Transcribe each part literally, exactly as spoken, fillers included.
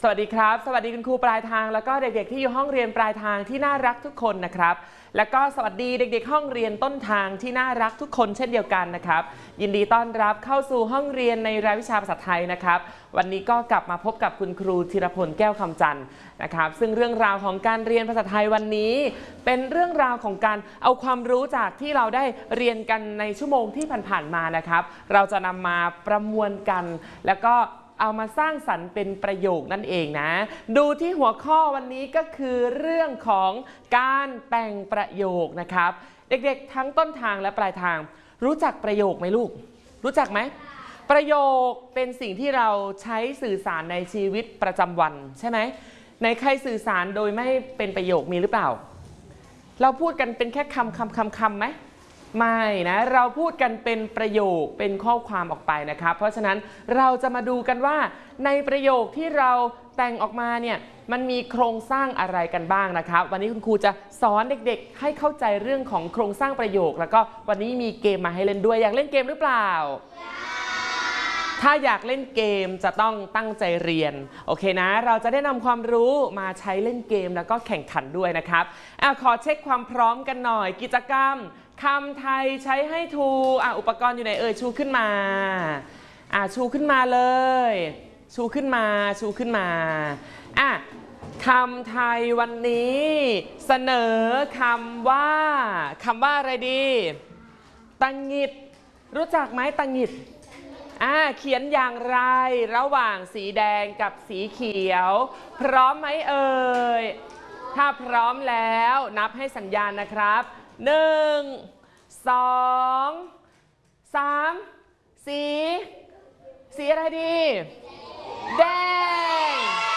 วัสดีครับสวัสดีคุณครูปลายทางแล้วก็เด็กๆที่อยู่ห้องเรียนปลายทางที่น่ารักทุกคนนะครับแล้วก็สวัสดีเด็กๆห้องเรียนต้นทางที่น่ารักทุกคนเช่นเดียวกันนะครับยินดีต้อนรับเข้าสู่ห้องเรียนในรายวิชาภาษาไทยนะครับวันนี้ก็กลับมาพบกับคุณครูธีรพลแก้วคำจันทร์นะครับซึ่งเรื่องราวของการเรียนภาษาไทยวันนี้เป็นเรื่องราวของการเอาความรู้จากที่เราได้เรียนกันในชั่วโมงที่ผ่านๆมานะครับเราจะนำมาประมวลกันแล้วก็เอามาสร้างสรรค์เป็นประโยคนั่นเองนะดูที่หัวข้อวันนี้ก็คือเรื่องของการแต่งประโยคนะครับเด็กๆทั้งต้นทางและปลายทางรู้จักประโยคไหมลูกรู้จักไหมประโยคเป็นสิ่งที่เราใช้สื่อสารในชีวิตประจำวันใช่ไหมในใครสื่อสารโดยไม่เป็นประโยคมีหรือเปล่าเราพูดกันเป็นแค่คำคำคำคำไหมไม่นะเราพูดกันเป็นประโยคเป็นข้อความออกไปนะครับเพราะฉะนั้นเราจะมาดูกันว่าในประโยคที่เราแต่งออกมาเนี่ยมันมีโครงสร้างอะไรกันบ้างนะครับวันนี้คุณครูจะสอนเด็กๆให้เข้าใจเรื่องของโครงสร้างประโยคแล้วก็วันนี้มีเกมมาให้เล่นด้วยอยากเล่นเกมหรือเปล่าถ้าอยากเล่นเกมจะต้องตั้งใจเรียนโอเคนะเราจะได้นำความรู้มาใช้เล่นเกมแล้วก็แข่งขันด้วยนะครับอ่ะขอเช็คความพร้อมกันหน่อยกิจกรรมคำไทยใช้ให้ถูกอ่ะอุปกรณ์อยู่ไหนเอ่ยชูขึ้นมาอ่ะชูขึ้นมาเลยชูขึ้นมาชูขึ้นมาอ่ะคำไทยวันนี้เสนอคำว่าคำว่าอะไรดีตังงิดรู้จักไหมตังงิดอ่ะเขียนอย่างไรระหว่างสีแดงกับสีเขียวพร้อมไหมเอ่ยถ้าพร้อมแล้วนับให้สัญญาณนะครับหนึ่งสองสามสีสีอะไรดีแดง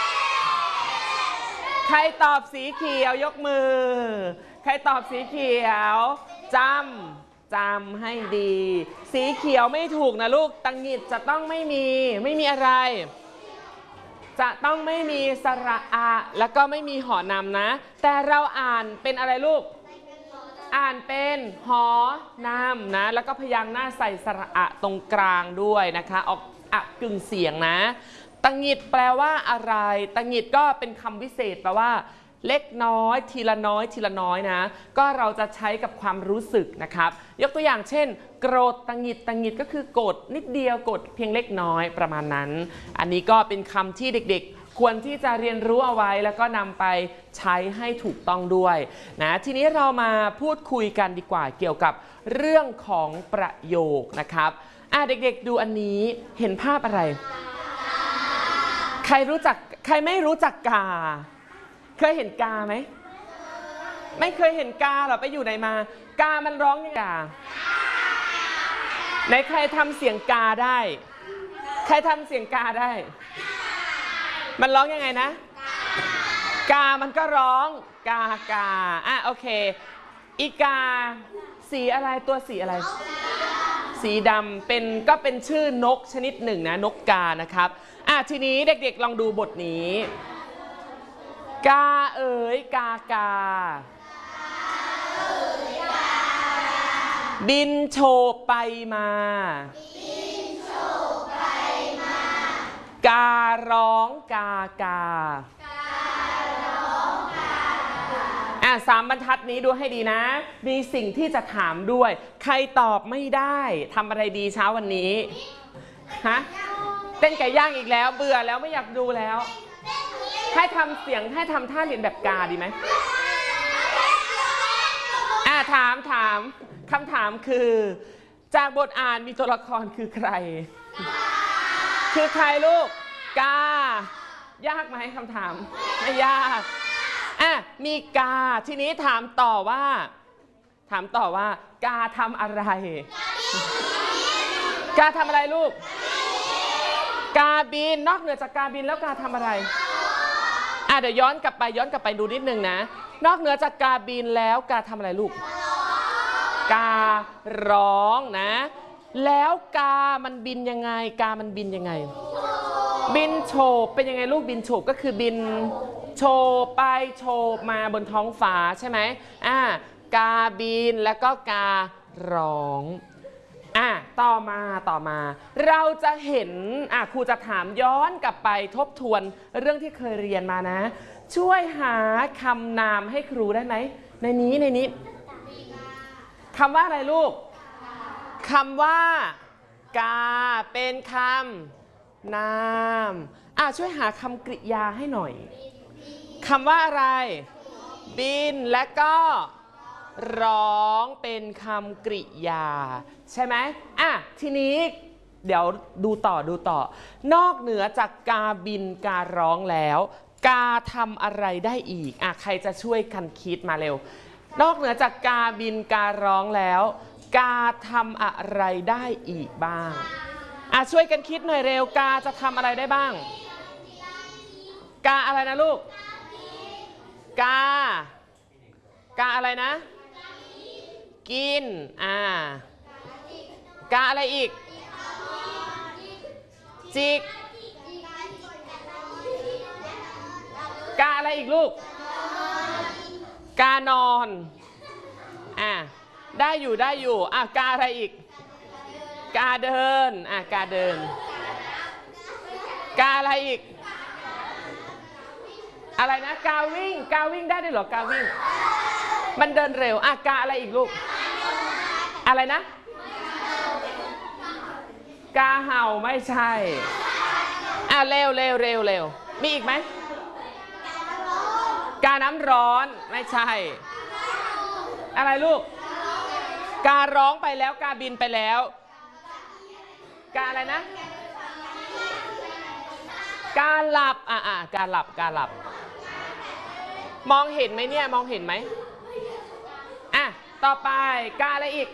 ใครตอบสีเขียวยกมือใครตอบสีเขียวจำจำให้ดีสีเขียวไม่ถูกนะลูกตังงิดจะต้องไม่มีไม่มีอะไรจะต้องไม่มีสระอะแล้วก็ไม่มีหอนำนะแต่เราอ่านเป็นอะไรลูกอ่านเป็นหอนำนะแล้วก็พยางค์หน้าใส่สระอะตรงกลางด้วยนะคะออกอะกึ่งเสียงนะตังงิดแปลว่าอะไรตังงิดก็เป็นคำวิเศษแปลว่าเล็กน้อยทีละน้อยทีละน้อยนะก็เราจะใช้กับความรู้สึกนะครับยกตัวอย่างเช่นโกรธตังงิดตังงิดก็คือโกรธนิดเดียวโกรธเพียงเล็กน้อยประมาณนั้นอันนี้ก็เป็นคำที่เด็กๆควรที่จะเรียนรู้เอาไว้แล้วก็นำไปใช้ให้ถูกต้องด้วยนะทีนี้เรามาพูดคุยกันดีกว่าเกี่ยวกับเรื่องของประโยคนะครับอ่ะเด็กๆดูอันนี้เห็นภาพอะไรใครรู้จักใครไม่รู้จักกาเคยเห็นกาไหมไม่เคยเห็นกาหรอไปอยู่ไหนมากามันร้องยังไงไหนใครทำเสียงกาได้ใครทำเสียงกาได้มันร้องยังไงนะกามันก็ร้องกากาอ่ะโอเคอีกาสีอะไรตัวสีอะไรสีดำเป็นก็เป็นชื่อนกชนิดหนึ่งนะนกกานะครับอ่ะทีนี้เด็กๆลองดูบทนี้กาเอ๋ยกากาบินโฉบไปมาการ้องกากาอ่ะสามบรรทัดนี้ดูให้ดีนะมีสิ่งที่จะถามด้วยใครตอบไม่ได้ทำอะไรดีเช้าวันนี้ฮะเต้นไก่ย่างอีกแล้วเบื่อแล้วไม่อยากดูแล้วให้ทำเสียงให้ทำท่าเรียนแบบกาดีไหมอ่ะถามถามคำถามคือจากบทอ่านมีตัวละครคือใครคือใครลูกกายากไหมคำถามไม่ยากอ่ะมีกาทีนี้ถามต่อว่าถามต่อว่ากาทำอะไรกาทำอะไรลูกกาบินนอกเหนือจากกาบินแล้วกาทำอะไรอ่ะเดี๋ยวย้อนกลับไปย้อนกลับไปดูนิดนึงนะนอกเหนือจากกาบินแล้วกาทำอะไรลูกการ้องนะแล้วกามันบินยังไงกามันบินยังไงบินโฉบเป็นยังไงลูกบินโฉบก็คือบินโฉบไปโฉบมาบนท้องฟ้าใช่ไหมอ่ะกาบินแล้วก็การ้องอ่ะต่อมาต่อมาเราจะเห็นอ่ะครูจะถามย้อนกลับไปทบทวนเรื่องที่เคยเรียนมานะช่วยหาคำนามให้ครูได้ไหมในนี้ในนี้คำว่าอะไรลูกคำว่ากาเป็นคำนามอ่ะช่วยหาคำกริยาให้หน่อยคำว่าอะไรบินและก็ร้องเป็นคำกริยาใช่ไหมอ่ะทีนี้เดี๋ยวดูต่อดูต่อนอกเหนือจากกาบินการ้องแล้วกาทำอะไรได้อีกอ่ะใครจะช่วยกันคิดมาเร็วนอกเหนือจากกาบินการ้องแล้วกาทำอะไรได้อีกบ้างอ่ะช่วยกันคิดหน่อยเร็วกาจะทำอะไรได้บ้างกาอะไรนะลูกกากาอะไรนะกินอ่ากาอะไรอีกจิกกาอะไรอีกลูกกานอนอ่ะได้อยู่ได้อยู่อ่ะกาอะไรอีกกาเดินอ่ะกาเดินกาอะไรอีกอะไรนะกาวิ่งกาวิ่งได้ด้วยเหรอกาวิ่งมันเดินเร็วอ่ะกาอะไรอีกลูกอะไรนะกาเห่าไม่ใช่อ่ะเร็วเร็วเร็วเร็วมีอีกไหมกาน้ำร้อนไม่ใช่อะไรลูกการ้องไปแล้วกาบินไปแล้วกาอะไรนะการหลับอ่ะอ่ะการหลับการหลับมองเห็นไหมเนี่ยมองเห็นไหมอ่ะต่อไปกาอะไรอีก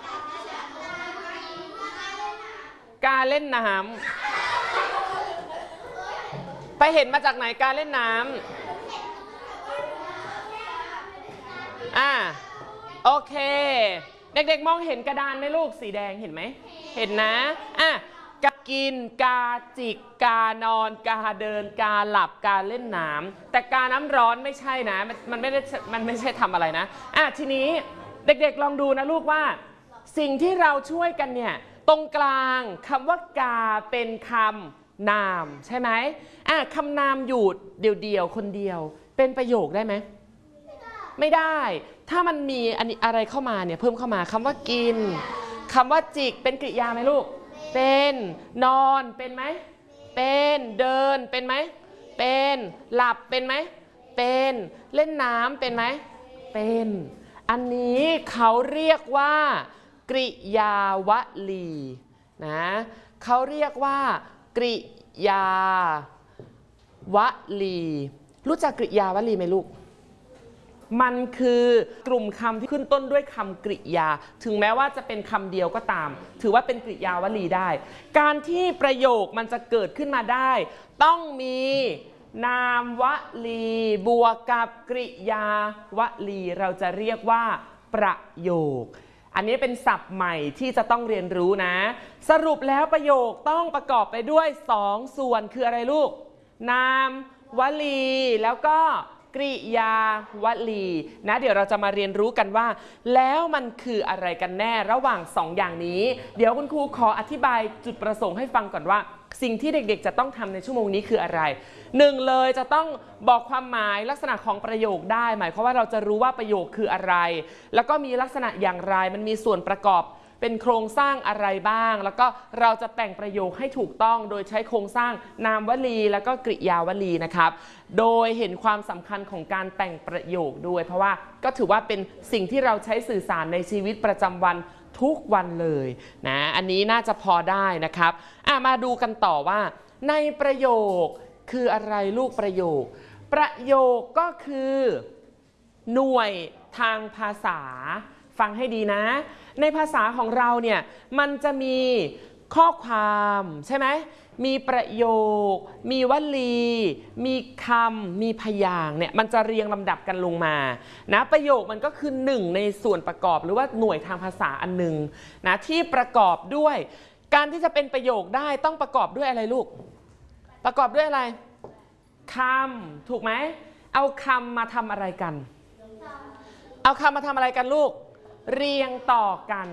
กาเล่นน้ำไปเห็นมาจากไหนกาเล่นน้ำอ่ะโอเคเด็กๆมองเห็นกระดานไหมลูกสีแดงเห็นไหมเห็นนะอ่ะกากินกาจิกกานอนกาเดินกาหลับกาเล่นน้ำแต่กาน้ำร้อนไม่ใช่นะมันมันไม่ได้มันไม่ใช่ทำอะไรนะอ่ะทีนี้เด็กๆลองดูนะลูกว่าสิ่งที่เราช่วยกันเนี่ยตรงกลางคำว่ากาเป็นคำนามใช่ไหมอ่ะคำนามอยู่เดี่ยวๆคนเดียวเป็นประโยคได้ไหมไม่ได้ถ้ามันมีอันนี้อะไรเข้ามาเนี่ยเพิ่มเข้ามาคำว่ากินคำว่าจิกเป็นกริยาไหมลูกเป็นนอนเป็นไหมเป็นเดินเป็นไหมเป็นหลับเป็นไหมเป็นเล่นน้ำเป็นไหมเป็นอันนี้เขาเรียกว่ากริยาวลีนะเขาเรียกว่ากริยาวลีรู้จักกริยาวลีไหมลูกมันคือกลุ่มคำที่ขึ้นต้นด้วยคำกริยาถึงแม้ว่าจะเป็นคำเดียวก็ตามถือว่าเป็นกริยาวลีได้การที่ประโยคมันจะเกิดขึ้นมาได้ต้องมีนามวลีบวกกับกริยาวลีเราจะเรียกว่าประโยคอันนี้เป็นศัพท์ใหม่ที่จะต้องเรียนรู้นะสรุปแล้วประโยคต้องประกอบไปด้วยสองส่วนคืออะไรลูกนามวลีแล้วก็กริยาวลีนะเดี๋ยวเราจะมาเรียนรู้กันว่าแล้วมันคืออะไรกันแน่ระหว่างสองอย่างนี้เดี๋ยวคุณครูขออธิบายจุดประสงค์ให้ฟังก่อนว่าสิ่งที่เด็กๆจะต้องทำในชั่วโมงนี้คืออะไรหนึ่งเลยจะต้องบอกความหมายลักษณะของประโยคได้หมายความว่าเราจะรู้ว่าประโยคคืออะไรแล้วก็มีลักษณะอย่างไรมันมีส่วนประกอบเป็นโครงสร้างอะไรบ้างแล้วก็เราจะแต่งประโยคให้ถูกต้องโดยใช้โครงสร้างนามวลีแล้วก็กริยาวลีนะครับโดยเห็นความสำคัญของการแต่งประโยคด้วยเพราะว่าก็ถือว่าเป็นสิ่งที่เราใช้สื่อสารในชีวิตประจำวันทุกวันเลยนะอันนี้น่าจะพอได้นะครับอ่ะมาดูกันต่อว่าในประโยคคืออะไรลูกประโยคประโยคก็คือหน่วยทางภาษาฟังให้ดีนะในภาษาของเราเนี่ยมันจะมีข้อความใช่ไหมมีประโยคมีวลีมีคำมีพยางค์เนี่ยมันจะเรียงลำดับกันลงมานะประโยคมันก็คือหนึ่งในส่วนประกอบหรือว่าหน่วยทางภาษาอันหนึ่งนะที่ประกอบด้วยการที่จะเป็นประโยคได้ต้องประกอบด้วยอะไรลูกประกอบด้วยอะไรคำถูกไหมเอาคำมาทำอะไรกันเอาคำมาทำอะไรกันลูกเรียงต่อกัน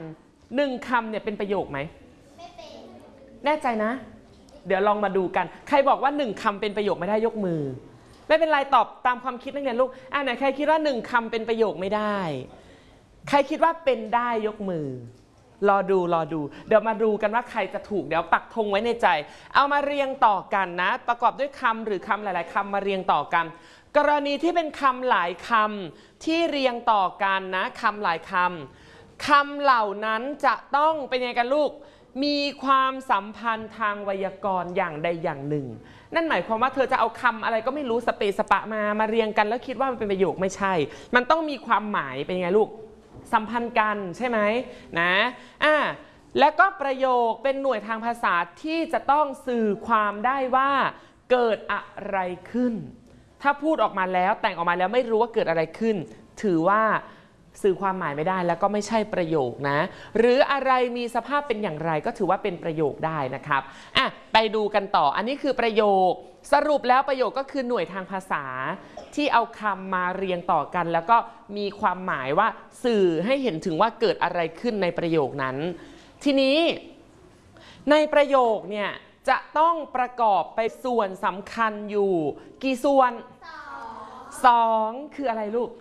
หนึ่งคำเนี่ยเป็นประโยคไหมไม่เป็นแน่ใจนะเดี๋ยวลองมาดูกันใครบอกว่าหนึ่งคำเป็นประโยคไม่ได้ยกมือไม่เป็นไรตอบตามความคิดนักเรียนลูกอ่าไหนใครคิดว่าหนึ่งคำเป็นประโยคไม่ได้ใครคิดว่าเป็นได้ยกมือรอดูรอดูเดี๋ยวมาดูกันว่าใครจะถูกเดี๋ยวปักธงไว้ในใจเอามาเรียงต่อกันนะประกอบด้วยคำหรือคำหลายๆคำมาเรียงต่อกันกรณีที่เป็นคำหลายคำที่เรียงต่อกันนะคำหลายคำคำเหล่านั้นจะต้องเป็นยังไงกันลูกมีความสัมพันธ์ทางไวยากรณ์อย่างใดอย่างหนึ่งนั่นหมายความว่าเธอจะเอาคำอะไรก็ไม่รู้สเปสปะมามาเรียงกันแล้วคิดว่ามันเป็นประโยคไม่ใช่มันต้องมีความหมายเป็นยังไงลูกสัมพันธ์กันใช่ไหมนะอ่าและก็ประโยคเป็นหน่วยทางภาษาที่จะต้องสื่อความได้ว่าเกิดอะไรขึ้นถ้าพูดออกมาแล้วแต่งออกมาแล้วไม่รู้ว่าเกิดอะไรขึ้นถือว่าสื่อความหมายไม่ได้แล้วก็ไม่ใช่ประโยคนะหรืออะไรมีสภาพเป็นอย่างไรก็ถือว่าเป็นประโยคได้นะครับอ่ะไปดูกันต่ออันนี้คือประโยคสรุปแล้วประโยคก็คือหน่วยทางภาษาที่เอาคำมาเรียงต่อกันแล้วก็มีความหมายว่าสื่อให้เห็นถึงว่าเกิดอะไรขึ้นในประโยคนั้นทีนี้ในประโยคเนี่ยจะต้องประกอบไปส่วนสำคัญอยู่กี่ส่วนสองคืออะไรลูก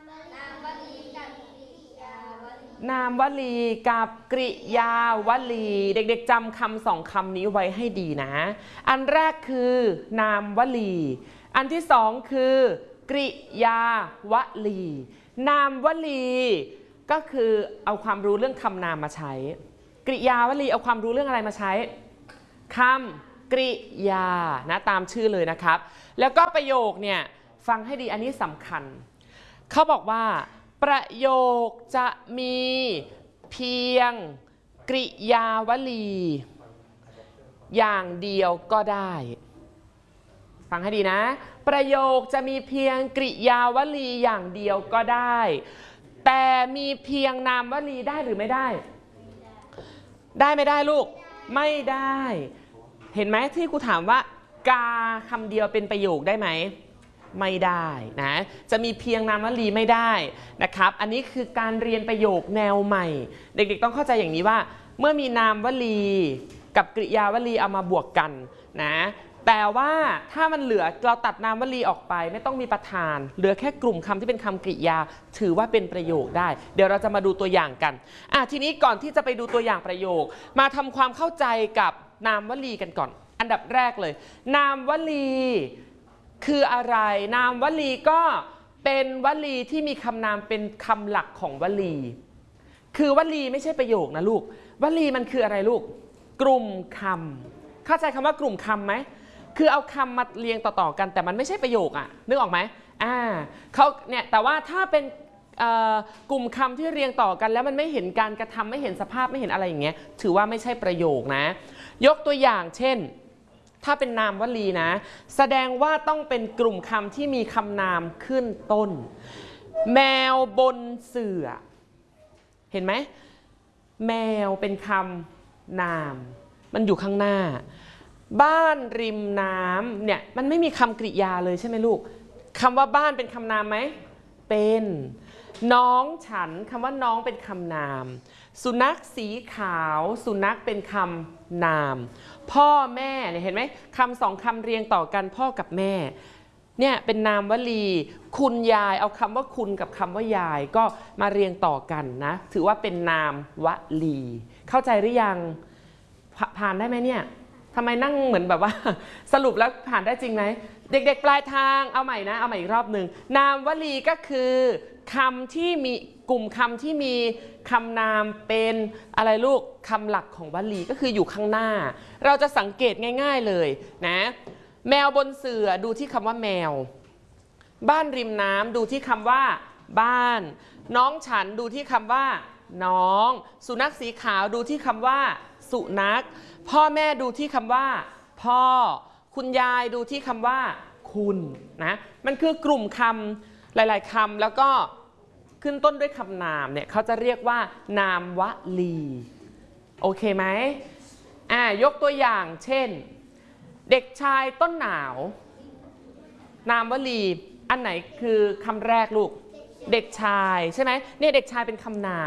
นามวลีกับกริยาวลีเด็กๆจำคำสองคำนี้ไว้ให้ดีนะอันแรกคือนามวลีอันที่สองคือกริยาวลีนามวลีก็คือเอาความรู้เรื่องคำนามมาใช้กริยาวลีเอาความรู้เรื่องอะไรมาใช้คำกริยานะตามชื่อเลยนะครับแล้วก็ประโยคเนี่ยฟังให้ดีอันนี้สำคัญเขาบอกว่าประโยคจะมีเพียงกริยาวลีอย่างเดียวก็ได้ฟังให้ดีนะประโยคจะมีเพียงกริยาวลีอย่างเดียวก็ได้แต่มีเพียงนามวลีได้หรือไม่ได้ได้ไม่ได้ลูกไม่ได้เห็นไหมที่ครูถามว่ากาคำเดียวเป็นประโยคได้ไหมไม่ได้นะจะมีเพียงนามวลีไม่ได้นะครับอันนี้คือการเรียนประโยคแนวใหม่เด็กๆต้องเข้าใจอย่างนี้ว่าเมื่อมีนามวลีกับกริยาวลีเอามาบวกกันนะแต่ว่าถ้ามันเหลือเราตัดนามวลีออกไปไม่ต้องมีประธานเหลือแค่กลุ่มคำที่เป็นคำกริยาถือว่าเป็นประโยคได้เดี๋ยวเราจะมาดูตัวอย่างกันอ่ะทีนี้ก่อนที่จะไปดูตัวอย่างประโยคมาทำความเข้าใจกับนามวลีกันก่อนอันดับแรกเลยนามวลีคืออะไรนามวลีก็เป็นวลีที่มีคำนามเป็นคำหลักของวลีคือวลีไม่ใช่ประโยคนะลูกวลีมันคืออะไรลูกกลุ่มคำเข้าใจคำว่ากลุ่มคำไหมคือเอาคำมาเรียงต่อๆกันแต่มันไม่ใช่ประโยคอะนึกออกไหมอ่าเขาเนี่ยแต่ว่าถ้าเป็นกลุ่มคำที่เรียงต่อกันแล้วมันไม่เห็นการกระทำไม่เห็นสภาพไม่เห็นอะไรอย่างเงี้ยถือว่าไม่ใช่ประโยคนะยกตัวอย่างเช่นถ้าเป็นนามวลีนะแสดงว่าต้องเป็นกลุ่มคำที่มีคำนามขึ้นต้นแมวบนเสื่อเห็นไหมแมวเป็นคำนามมันอยู่ข้างหน้าบ้านริมน้ำเนี่ยมันไม่มีคำกริยาเลยใช่ไหมลูกคำว่าบ้านเป็นคำนามไหมเป็นน้องฉันคำว่าน้องเป็นคำนามสุนัขสีขาวสุนัขเป็นคำนามพ่อแม่เนี่ยเห็นไหมคำสองคำเรียงต่อกันพ่อกับแม่เนี่ยเป็นนามวลีคุณยายเอาคำว่าคุณกับคำว่ายายก็มาเรียงต่อกันนะถือว่าเป็นนามวลีเข้าใจหรือยังผ่านได้ไหมเนี่ยทำไมนั่งเหมือนแบบว่าสรุปแล้วผ่านได้จริงไหมเด็กๆปลายทางเอาใหม่นะเอาใหม่อีกรอบหนึ่งนามวลีก็คือคำที่มีกลุ่มคำที่มีคำนามเป็นอะไรลูกคำหลักของวลีก็คืออยู่ข้างหน้าเราจะสังเกตง่ายๆเลยนะแมวบนเสื่อดูที่คำว่าแมวบ้านริมน้ำดูที่คำว่าบ้านน้องฉันดูที่คำว่าน้องสุนัขสีขาวดูที่คำว่าสุนัขพ่อแม่ดูที่คำว่าพ่อคุณยายดูที่คำว่าคุณนะมันคือกลุ่มคำหลายๆคำแล้วก็ขึ้นต้นด้วยคำนามเนี่ยเขาจะเรียกว่านามวลีโอเคไหมอ่ายกตัวอย่างเช่นเด็กชายต้นหนาวนามวลีอันไหนคือคำแรกลูกเด็กชายใช่ไหมเนี่ยเด็กชายเป็นคำนาม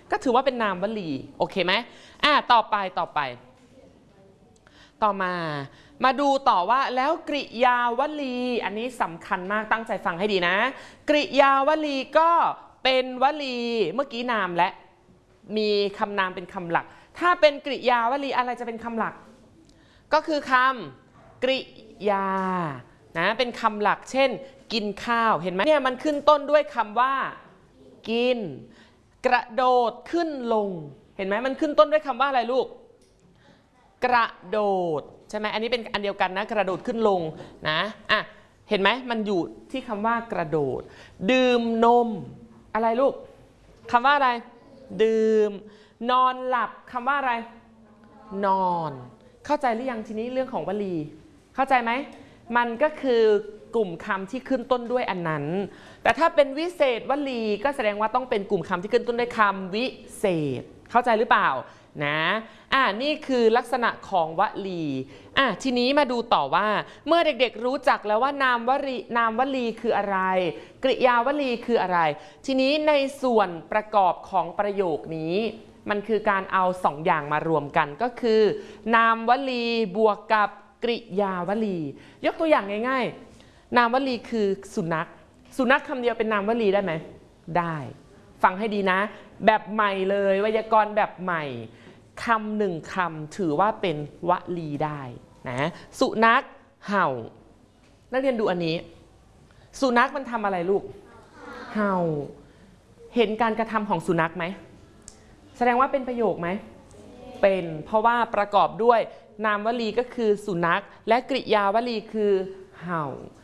ก็ถือว่าเป็นนามวลีโอเคไหมอ่ะต่อไปต่อไปต่อมามาดูต่อว่าแล้วกริยาวลีอันนี้สำคัญมากตั้งใจฟังให้ดีนะกริยาวลีก็เป็นวลีเมื่อกี้นามและมีคำนามเป็นคำหลักถ้าเป็นกริยาวลีอะไรจะเป็นคำหลักก็คือคำกริยานะเป็นคำหลักเช่นกินข้าวเห็นไหมเนี่ยมันขึ้นต้นด้วยคำว่ากินกระโดดขึ้นลงเห็นไหมมันขึ้นต้นด้วยคำว่าอะไรลูกกระโดดใช่ไหมอันนี้เป็นอันเดียวกันนะกระโดดขึ้นลงนะอ่ะเห็นไหมมันอยู่ที่คำว่ากระโดดดื่มนมอะไรลูกคำว่าอะไรดื่มนอนหลับคำว่าอะไรนอนเข้าใจหรือยังทีนี้เรื่องของวลีเข้าใจไหมมันก็คือกลุ่มคำที่ขึ้นต้นด้วยอันนั้นแต่ถ้าเป็นวิเศษวลีก็แสดงว่าต้องเป็นกลุ่มคำที่ขึ้นต้นด้วยคำวิเศษเข้าใจหรือเปล่านะอ่านี่คือลักษณะของวลีอ่ะทีนี้มาดูต่อว่าเมื่อเด็กๆรู้จักแล้วว่านามวลีนามวลีคืออะไรกริยาวลีคืออะไรทีนี้ในส่วนประกอบของประโยคนี้มันคือการเอาสองอย่างมารวมกันก็คือนามวลีบวกกับกริยาวลียกตัวอย่างง่ายๆนามวลีคือสุนัขสุนัขคำเดียวเป็นนามวลีได้ไหมได้ฟังให้ดีนะแบบใหม่เลยไวยากรณ์แบบใหม่คำหนึ่งคำถือว่าเป็นวลีได้นะสุนัขเห่านักเรียนดูอันนี้สุนัขมันทำอะไรลูกเห่าเห็นการกระทำของสุนัขไหมแสดงว่าเป็นประโยคไหมเป็นเพราะว่าประกอบด้วยนามวลีก็คือสุนัขและกริยาวลีคือเห่า